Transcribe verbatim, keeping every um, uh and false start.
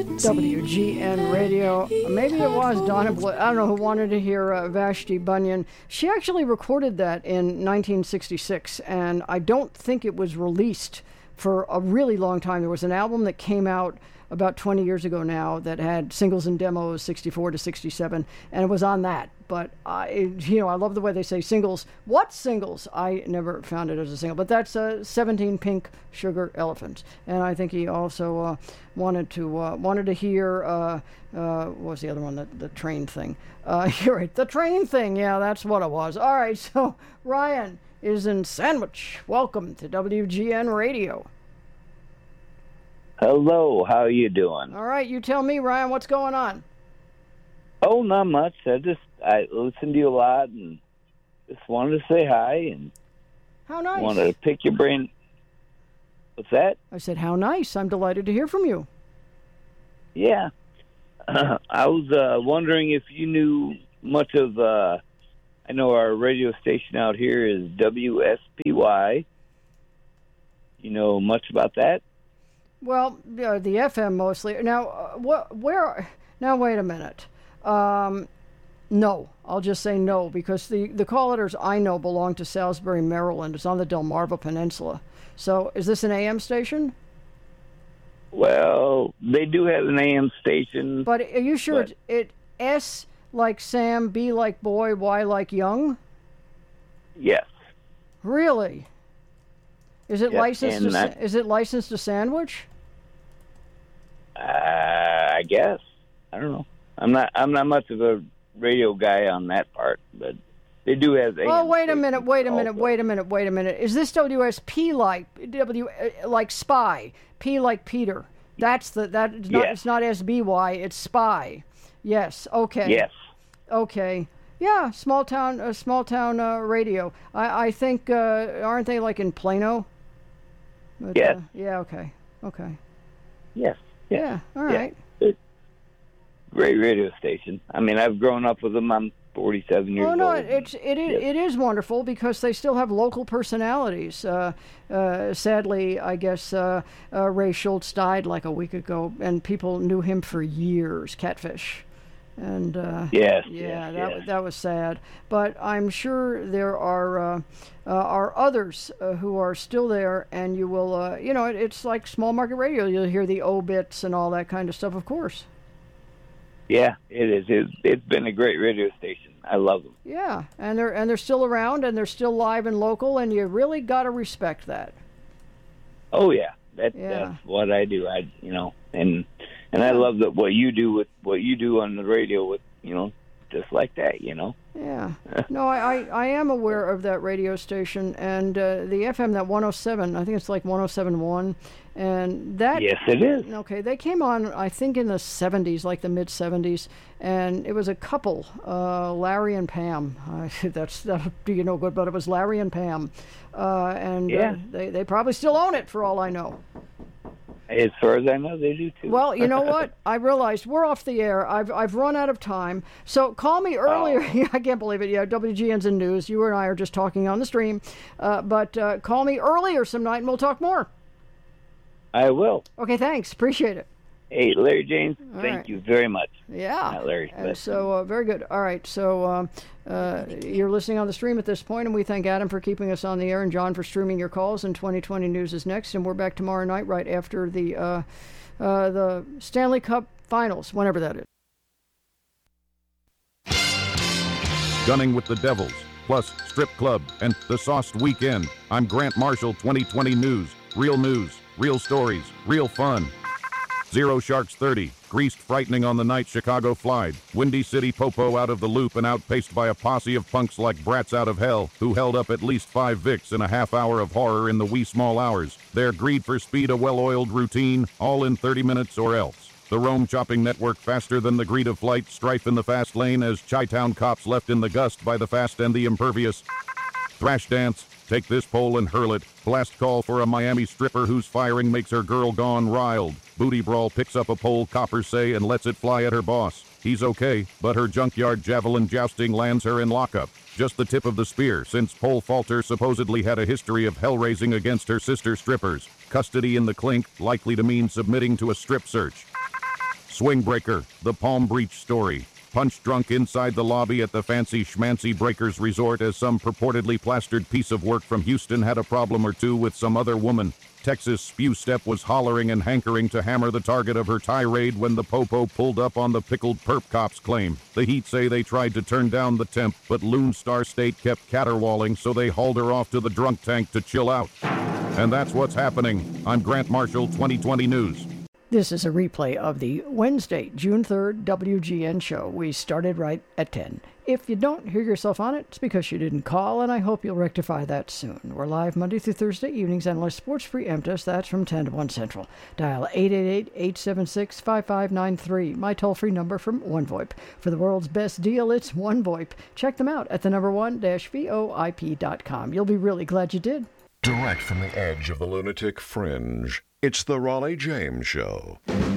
W G N Radio. Maybe it was Donna Bl- I don't know who wanted to hear uh, Vashti Bunyan. She actually recorded that in nineteen sixty-six, and I don't think it was released for a really long time. There was an album that came out about twenty years ago now that had singles and demos, sixty-four to sixty-seven, and it was on that. But I, you know, I love the way they say singles. What singles? I never found it as a single, but that's uh, seventeen Pink Sugar Elephants, and I think he also uh, wanted to uh, wanted to hear uh, uh, what was the other one? The, the train thing. Uh, you're right, the train thing. Yeah, that's what it was. All right, so Ryan is in Sandwich. Welcome to W G N Radio. Hello, how are you doing? All right, you tell me, Ryan, what's going on? Oh, not much. I just I listen to you a lot and just wanted to say hi and how nice. Wanted to pick your brain. What's that? I said, how nice. I'm delighted to hear from you. Yeah. Uh, I was uh, wondering if you knew much of, uh, I know our radio station out here is W S P Y. You know much about that? Well, uh, the F M mostly. Now, uh, what? Where? Now, wait a minute. Um, no, I'll just say no, because the, the call letters I know belong to Salisbury, Maryland. It's on the Delmarva Peninsula. So, is this an A M station? Well, they do have an A M station. But are you sure but... it, it S like Sam, B like boy, Y like young? Yes. Really? Is it yes, licensed? To, that... Is it licensed to Sandwich? Uh, I guess. I don't know. I'm not. I'm not much of a radio guy on that part, but they do have. Oh, wait a minute! Wait a minute! Also. Wait a minute! Wait a minute! Is this W S P like W uh, like spy? P like Peter? That's the that. It's not. Yes. It's not S B Y. It's spy. Yes. Okay. Yes. Okay. Yeah. Small town. Uh, small town uh, radio. I I think uh, aren't they like in Plano? But, yes. Uh, yeah. Okay. Okay. Yes. yes. Yeah. All right. Yeah. Great radio station. I mean, I've grown up with them. I'm forty-seven years old. Oh no, old. it's it is, yes. it is wonderful because they still have local personalities. Uh, uh, sadly, I guess uh, uh, Ray Schultz died like a week ago, and people knew him for years. Catfish. And uh, yes, yeah, yes, that yes. was that was sad. But I'm sure there are uh, uh, are others uh, who are still there, and you will, uh, you know, it, it's like small market radio. You'll hear the obits and all that kind of stuff, of course. Yeah, it is. It's, it's been a great radio station. I love them. Yeah, and they're and they're still around, and they're still live and local, and you really got to respect that. Oh yeah, that, yeah. that's what I do. I you know and. And I love that what you do with what you do on the radio with, you know, just like that, you know. Yeah. No, I, I, I am aware of that radio station and uh, the F M, that one oh seven, I think it's like one oh seven point one. And that... Yes, it is. Okay, they came on, I think, in the seventies, like the mid-seventies. And it was a couple, uh, Larry and Pam. Uh, that's that'll do you no good, but it was Larry and Pam. Uh, and yeah. uh, they, they probably still own it, for all I know. As far as I know, they do too. Well, you know what? I realized we're off the air. I've I've run out of time. So call me earlier. Oh. I can't believe it. Yeah, W G N's in news. You and I are just talking on the stream. Uh, but uh, call me earlier some night and we'll talk more. I will. Okay, thanks. Appreciate it. Hey, Larry James, All thank right. you very much. Yeah. Not Larry. And but. so, uh, very good. All right. So, um, uh, you're listening on the stream at this point, and we thank Adam for keeping us on the air and John for streaming your calls. And twenty twenty News is next, and we're back tomorrow night right after the uh, uh, the Stanley Cup Finals, whenever that is. Gunning with the Devils, plus Strip Club and the Sauced Weekend. I'm Grant Marshall, twenty twenty News. Real news, real stories, real fun. Zero Sharks thirty, greased frightening on the night Chicago flied. Windy City Popo out of the loop and outpaced by a posse of punks like brats out of hell, who held up at least five Vicks in a half hour of horror in the wee small hours. Their greed for speed a well-oiled routine, all in thirty minutes or else. The Rome chopping network faster than the greed of flight, strife in the fast lane as Chi-Town cops left in the gust by the fast and the impervious. Thrash dance, take this pole and hurl it. Blast call for a Miami stripper whose firing makes her girl gone riled. Booty brawl picks up a pole, coppers say, and lets it fly at her boss. He's okay, but her junkyard javelin jousting lands her in lockup. Just the tip of the spear, since pole falter supposedly had a history of hell-raising against her sister strippers. Custody in the clink, likely to mean submitting to a strip search. Swing Breaker, the Palm Breach story. Punch drunk inside the lobby at the fancy schmancy Breakers Resort as some purportedly plastered piece of work from Houston had a problem or two with some other woman. Texas Spew Step was hollering and hankering to hammer the target of her tirade when the popo pulled up on the pickled perp cops claim. The Heat say they tried to turn down the temp, but Lone Star State kept caterwauling, so they hauled her off to the drunk tank to chill out. And that's what's happening. I'm Grant Marshall, twenty twenty News. This is a replay of the Wednesday, June third W G N show. We started right at ten. If you don't hear yourself on it, it's because you didn't call, and I hope you'll rectify that soon. We're live Monday through Thursday evenings on Les Sports Free M T S. That's from ten to one Central. Dial eight eight eight, eight seven six, five five nine three. My toll-free number from OneVoIP. For the world's best deal, it's OneVoIP. Check them out at the number one dash V O I P dot com. You'll be really glad you did. Direct from the edge of the lunatic fringe, it's the Raleigh James Show.